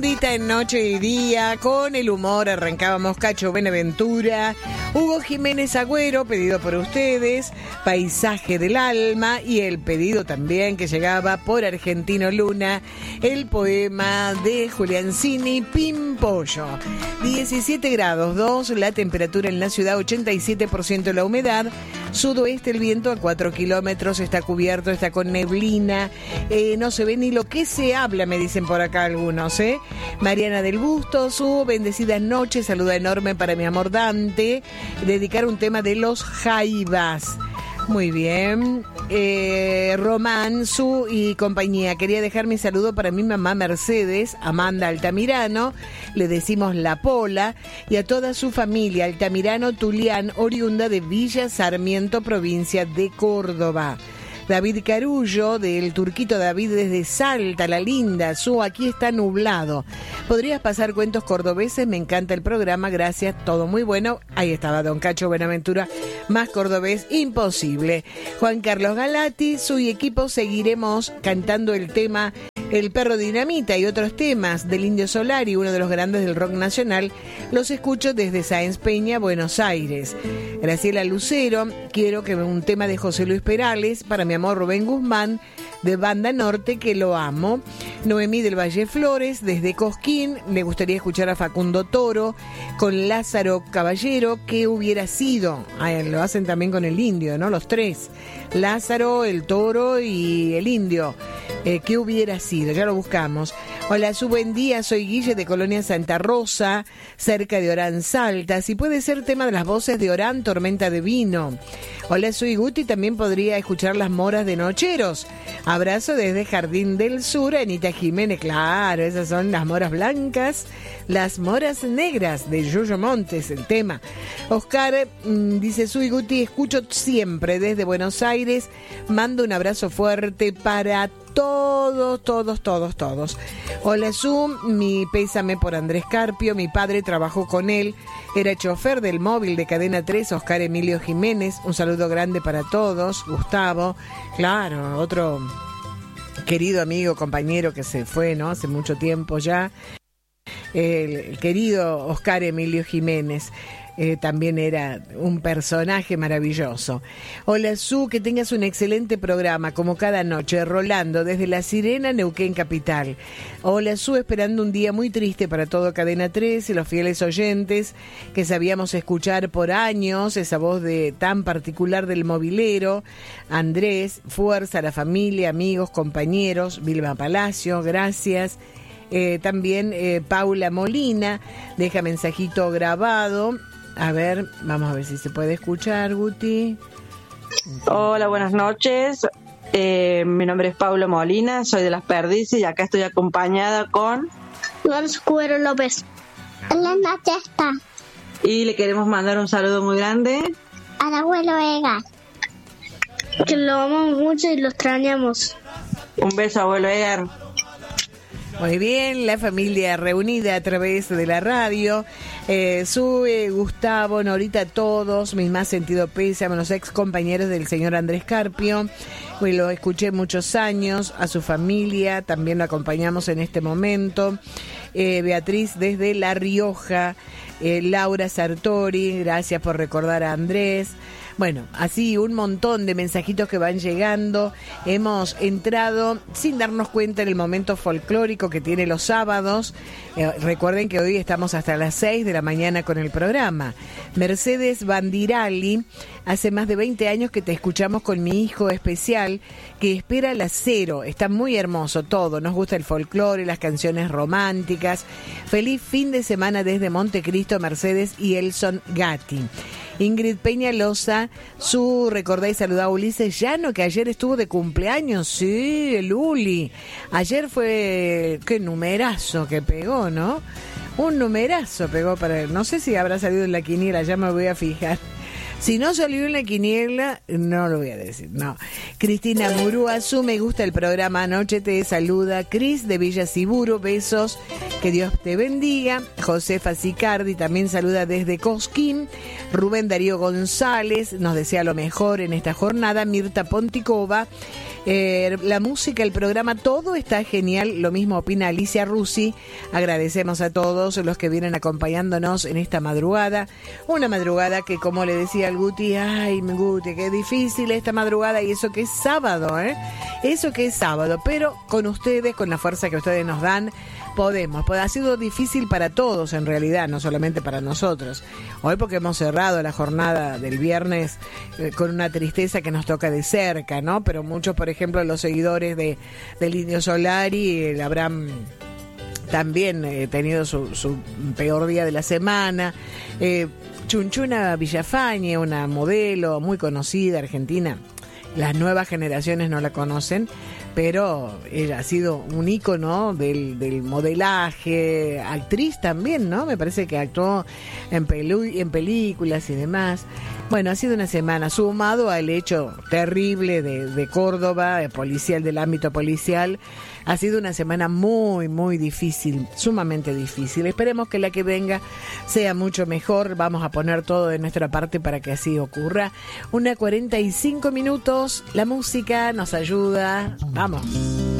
En Noche y Día, con el humor arrancábamos Cacho Benaventura, Hugo Jiménez Agüero, pedido por ustedes, Paisaje del Alma, y el pedido también que llegaba por Argentino Luna, el poema de Juliancini, Pimpollo. 17 grados 2, la temperatura en la ciudad, 87% la humedad, sudoeste el viento a 4 kilómetros, está cubierto, está con neblina, no se ve ni lo que se habla, me dicen por acá algunos, ¿eh? Mariana del Busto, su bendecida noche, saluda enorme para mi amor Dante, dedicar un tema de los Jaivas. Muy bien. Román, Su y compañía. Quería dejar mi saludo para mi mamá Mercedes, Amanda Altamirano, le decimos La Pola, y a toda su familia, Altamirano Tulián, oriunda de Villa Sarmiento, provincia de Córdoba. David Carullo, del Turquito David desde Salta, la linda. Su, aquí está nublado. ¿Podrías pasar cuentos cordobeses? Me encanta el programa, gracias, todo muy bueno. Ahí estaba don Cacho Buenaventura, más cordobés imposible. Juan Carlos Galati, su y equipo seguiremos cantando el tema El Perro Dinamita y otros temas del Indio Solari, uno de los grandes del rock nacional. Los escucho desde Sáenz Peña, Buenos Aires. Graciela Lucero, quiero que un tema de José Luis Perales para mi amor Rubén Guzmán, de Banda Norte, que lo amo. Noemí del Valle Flores, desde Cosquín, le gustaría escuchar a Facundo Toro con Lázaro Caballero, ¿qué hubiera sido? Lo hacen también con el Indio, ¿no? Los tres, Lázaro, el Toro y el Indio. ¿Qué hubiera sido? Ya lo buscamos. Hola, su buen día, soy Guille de Colonia Santa Rosa, cerca de Orán, Salta. Si puede ser tema de las voces de Orán, Tormenta de Vino. Hola, soy Guti, también podría escuchar Las Moras de Nocheros. Abrazo desde Jardín del Sur, Anita Jiménez. Claro, esas son las moras blancas, las moras negras de Yuyo Montes, el tema. Oscar dice, soy Guti, escucho siempre desde Buenos Aires. Mando un abrazo fuerte para todos. Hola, Su, mi pésame por Andrés Carpio, mi padre trabajó con él, era chofer del móvil de Cadena 3, Oscar Emilio Jiménez, un saludo grande para todos. Gustavo, claro, otro querido amigo, compañero que se fue, ¿no? Hace mucho tiempo ya, el querido Oscar Emilio Jiménez. También era un personaje maravilloso. Hola, Su, que tengas un excelente programa, como cada noche. Rolando, desde La Sirena, Neuquén Capital. Hola, Su, esperando un día muy triste para todo Cadena 3 y los fieles oyentes que sabíamos escuchar por años, esa voz tan particular del movilero. Andrés, fuerza a la familia, amigos, compañeros. Vilma Palacio, gracias. También Paula Molina deja mensajito grabado. A ver, vamos a ver si se puede escuchar, Guti. Hola, buenas noches. Mi nombre es Paula Molina, soy de Las Perdices y acá estoy acompañada con Lorenzo Cubero López. Hola, está. Y le queremos mandar un saludo muy grande al abuelo Egar, que lo amamos mucho y lo extrañamos. Un beso, abuelo Egar. Muy bien, la familia reunida a través de la radio. Sue, Gustavo, Norita, todos, mis más sentido pésame, los ex compañeros del señor Andrés Carpio. Lo escuché muchos años, a su familia, también lo acompañamos en este momento. Beatriz desde La Rioja, Laura Sartori, gracias por recordar a Andrés. Bueno, así un montón de mensajitos que van llegando. Hemos entrado sin darnos cuenta en el momento folclórico que tiene los sábados. Recuerden que hoy estamos hasta las 6 de la mañana con el programa. Mercedes Bandirali, hace más de 20 años que te escuchamos con mi hijo especial que espera la 0. Está muy hermoso todo. Nos gusta el folclore, las canciones románticas. Feliz fin de semana desde Montecristo, Mercedes y Elson Gatti. Ingrid Peñalosa, Su, recordá y saludá a Ulises Llano, que ayer estuvo de cumpleaños. Sí, el Uli. Ayer fue, qué numerazo que pegó, ¿no? Un numerazo pegó para él. No sé si habrá salido en la quiniela, ya me voy a fijar. Si no salió en la quiniela, no lo voy a decir, no. Cristina Muruazú, me gusta el programa anoche, te saluda. Cris de Villa Siburo, besos, que Dios te bendiga. Josefa Sicardi también saluda desde Cosquín. Rubén Darío González nos desea lo mejor en esta jornada. Mirta Ponticova. La música, el programa, todo está genial. Lo mismo opina Alicia Rusi. Agradecemos a todos los que vienen acompañándonos en esta madrugada. Una madrugada que, como le decía al Guti, ay, Guti, qué difícil esta madrugada, y eso que es sábado, eso que es sábado, pero con ustedes, con la fuerza que ustedes nos dan, podemos. Ha sido difícil para todos en realidad, no solamente para nosotros. Hoy porque hemos cerrado la jornada del viernes con una tristeza que nos toca de cerca, ¿no? Pero muchos, por ejemplo, los seguidores del Indio Solari habrán también tenido su peor día de la semana. Chunchuna Villafañe, una modelo muy conocida argentina. Las nuevas generaciones no la conocen, pero ella ha sido un ícono del modelaje, actriz también, ¿no? Me parece que actuó en películas y demás. Bueno, ha sido una semana, sumado al hecho terrible de Córdoba, policial, del ámbito policial. Ha sido una semana muy, muy difícil, sumamente difícil. Esperemos que la que venga sea mucho mejor. Vamos a poner todo de nuestra parte para que así ocurra. 1:45 minutos. La música nos ayuda. Vamos.